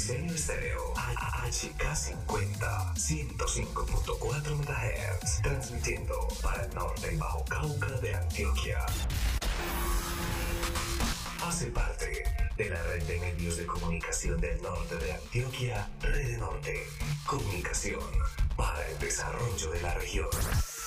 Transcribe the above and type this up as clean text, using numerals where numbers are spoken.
Diseño Estéreo, HK50, 105.4 MHz, transmitiendo para el norte y Bajo Cauca de Antioquia. Hace parte de la red de medios de comunicación del norte de Antioquia, Red Norte, comunicación para el desarrollo de la región.